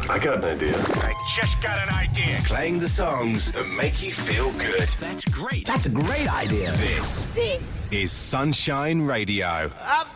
I got an idea. I just got an idea. Playing the songs that make you feel good. That's great. That's a great idea. This is Sunshine Radio. I've